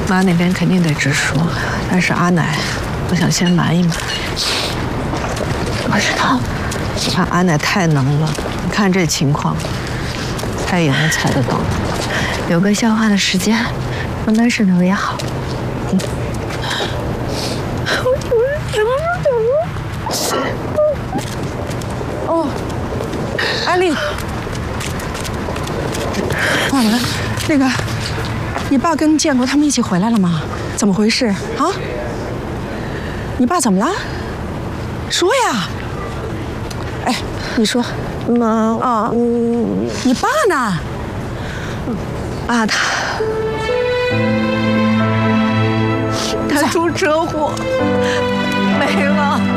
妈那边肯定得直说，但是阿奶，我想先瞒一瞒。 我知道， 我看阿奶太能了，你看这情况，猜也能猜得到。 有个消化的时间，让单身留也好。 哦，安丽，忘了，那个，你爸跟建国他们一起回来了吗？怎么回事啊？你爸怎么了？说呀！哎，你说， 妈啊， 你爸呢？ 爸他出车祸没了。